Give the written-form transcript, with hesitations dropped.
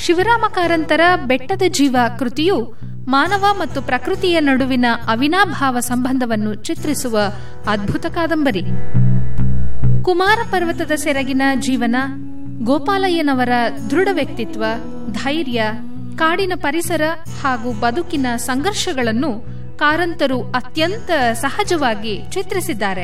ಶಿವರಾಮ ಕಾರಂತರ ಬೆಟ್ಟದ ಜೀವ ಕೃತಿಯು ಮಾನವ ಮತ್ತು ಪ್ರಕೃತಿಯ ನಡುವಿನ ಅವಿನಾಭಾವ ಸಂಬಂಧವನ್ನು ಚಿತ್ರಿಸುವ ಅದ್ಭುತ ಕಾದಂಬರಿ. ಕುಮಾರ ಪರ್ವತದ ಸೆರಗಿನ ಜೀವನ, ಗೋಪಾಲಯ್ಯನವರ ದೃಢ ವ್ಯಕ್ತಿತ್ವ, ಧೈರ್ಯ, ಕಾಡಿನ ಪರಿಸರ ಹಾಗೂ ಬದುಕಿನ ಸಂಘರ್ಷಗಳನ್ನು ಕಾರಂತರು ಅತ್ಯಂತ ಸಹಜವಾಗಿ ಚಿತ್ರಿಸಿದ್ದಾರೆ.